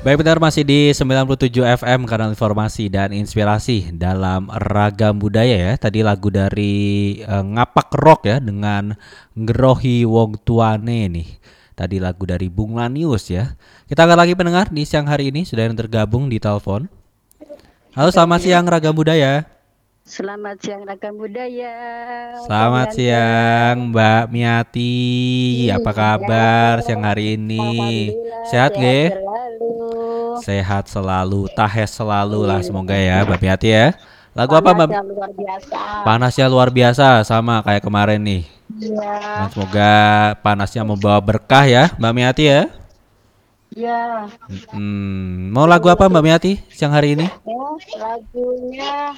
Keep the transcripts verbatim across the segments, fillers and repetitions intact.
Baik benar masih di sembilan puluh tujuh F M kanal informasi dan inspirasi dalam ragam budaya ya. Tadi lagu dari eh, Ngapak Rock ya dengan Ngerohi Wong Tuane nih. Tadi lagu dari Bung Lanius ya. Kita akan lagi pendengar di siang hari ini sudah yang tergabung di telepon. Halo selamat siang ragam budaya. Selamat siang ragam budaya. Selamat siang Mbak Miati. Apa kabar siang hari ini? Alhamdulillah Sehat sehat ge? selalu. Sehat selalu, tahes selalu lah semoga ya Mbak Miati ya. Lagu apa Mbak? Panasnya luar biasa. Panasnya luar biasa sama kayak kemarin nih. Iya. Dan semoga panasnya membawa berkah ya Mbak Miati ya. Iya. Hmm, mau lagu apa Mbak Miati siang hari ini? Oh, lagunya.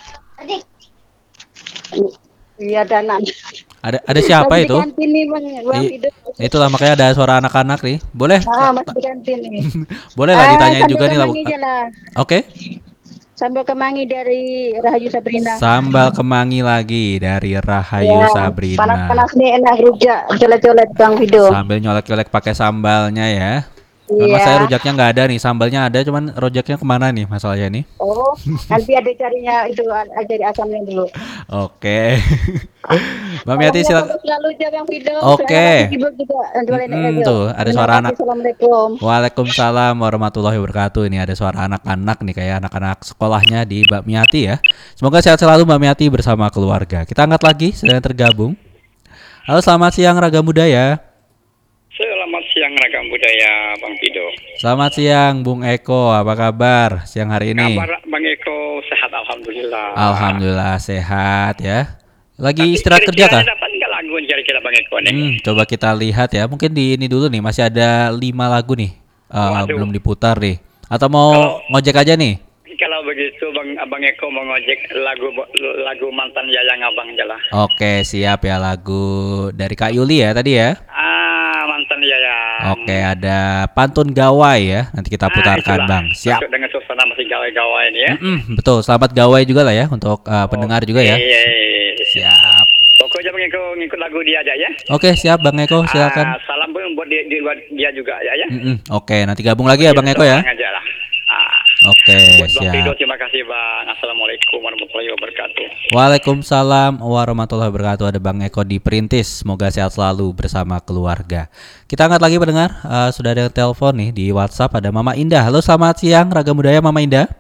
Iya Danan. Ada ada siapa Masih itu? diganti nih Bang, Bang I- Fido. itulah makanya ada suara anak-anak nih. Boleh? Ah, masih diganti nih. Boleh lah Ah, ditanyain sambil juga nih lagu. kemangi aja lah. Oke. Sambil kemangi dari Rahayu Sabrina. Sambal kemangi lagi dari Rahayu Ya, Sabrina. panas-panas nih enak rujak, colet-colet Bang Fido. Sambil nyolek-nyolek pakai sambalnya ya. Nama Iya. saya rujaknya nggak ada nih, sambalnya ada, cuman rujaknya kemana nih masalahnya nih? Oh, nanti ada carinya itu cari asamnya dulu. Oke. Mbak Miati silakan. Selalu jaga video. Oke. Juga. Mm, tuh ada suara anak. Assalamualaikum. Waalaikumsalam warahmatullahi wabarakatuh. Ini ada suara anak-anak nih kayak anak-anak sekolahnya di Mbak Miati ya. Semoga sehat selalu Mbak Miati bersama keluarga. Kita angkat lagi sedang tergabung. Halo selamat siang ragam budaya. Selamat siang ragam budaya Bang Pido. Selamat siang Bung Eko, apa kabar siang hari ini? Kabar Bang Eko sehat alhamdulillah. Alhamdulillah sehat ya. Lagi Tapi istirahat kerja kah? kira-kira dapat nggak lagu kira-kira Bang Eko nih? Hmm, coba kita lihat ya. Mungkin di ini dulu nih, masih ada lima lagu nih. Eh, Waduh. belum diputar nih. Atau mau Kalau- ngojek aja nih? Kalau begitu Bang Abang Eko mau ngojek lagu lagu mantan Yayang Abang aja lah. Oke, siap ya lagu dari Kak Yuli ya tadi ya. Ah, mantan Yayang. Oke, ada Pantun Gawai ya. Nanti kita Ah, putarkan, itulah. Bang. Siap. Masuk dengan suasana masih gawai-gawai ini ya. Mm-mm, betul, selamat gawai juga lah ya untuk uh, pendengar juga ya. Iya, iya, iya. Siap. Pokoknya Bang Eko ngikut lagu dia aja ya. Oke, siap Bang Eko, silakan. Ah, salam pun buat dia, dia, buat dia juga ya ya. Mm-mm, oke, nanti gabung lagi ya Bang Eko ya. Tenang aja lah. Ah. Oke, Buat Bang Pido, siap. terima kasih Bang. Assalamualaikum warahmatullahi wabarakatuh. Waalaikumsalam warahmatullahi wabarakatuh. Ada Bang Eko di Perintis. Semoga sehat selalu bersama keluarga. Kita angkat lagi pendengar. Uh, sudah ada yang telepon nih di WhatsApp. Ada Mama Indah. Halo, selamat siang ragam budaya Mama Indah.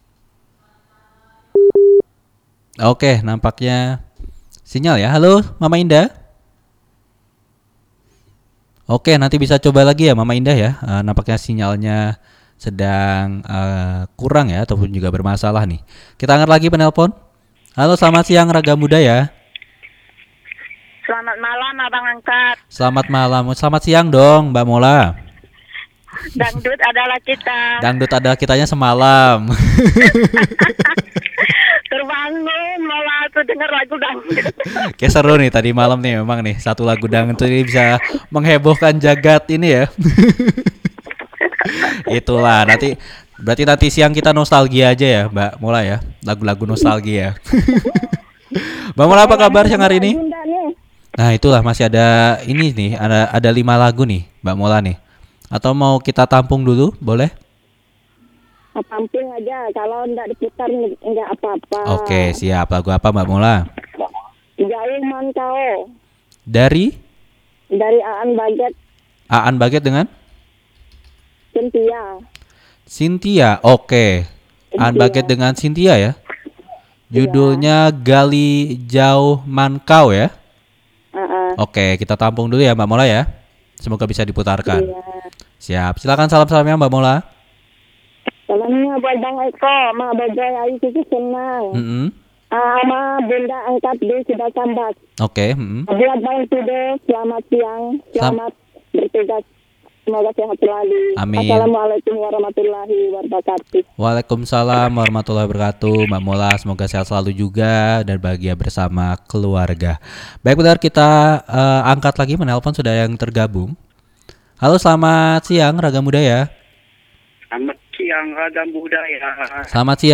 Oke, nampaknya sinyal ya. Halo, Mama Indah. Oke, nanti bisa coba lagi ya Mama Indah ya. Uh, nampaknya sinyalnya sedang uh, kurang ya ataupun juga bermasalah nih. Kita angkat lagi penelpon. Halo, selamat siang ragam budaya. Selamat malam Abang Angkat. Selamat malam. Selamat siang dong Mbak Mola. Dangdut adalah kita. Dangdut ada kitanya semalam. Terbangun malah aku dengar lagu dangdut. Kayak seru nih tadi malam nih memang nih. Satu lagu dangdut ini bisa menghebohkan jagat ini ya. Itulah nanti berarti nanti siang kita nostalgia aja ya Mbak Mola ya. Lagu-lagu nostalgia. Mbak Mola apa kabar siang hari ini? Bunda nih. Nah itulah masih ada ini nih. Ada ada lima lagu nih Mbak Mola nih. Atau mau kita tampung dulu boleh? Tampung aja, kalau enggak diputar enggak apa-apa. Oke siap. Lagu apa Mbak Mola? Jauh Mantau Dari dari Aan Baget Aan Baget dengan Cynthia. Cynthia. Oke. Aan Baget dengan Cynthia ya. Judulnya Gali Jauh Mankau ya. Heeh. Oke, kita tampung dulu ya Mbak Mola ya. Semoga bisa diputarkan. Iya. Siap. Silakan salam-salamnya Mbak Mola. Salamnya buat Bang Eko, Ma Bojoy Ayu Cici senang. Mm-mm. Ah, sama Bunda Angkat di Sudah Sambat. Oke. mm-mm. Buat Bang Pido, selamat siang, selamat bertugas. Semoga sehat selalu. Amin. Assalamualaikum warahmatullahi wabarakatuh. Waalaikumsalam warahmatullahi wabarakatuh Mbak Mola. Semoga sehat selalu juga dan bahagia bersama keluarga. Baik benar kita eh, angkat lagi menelpon sudah yang tergabung. Halo selamat siang ragam budaya. Selamat siang ragam budaya. Selamat siang.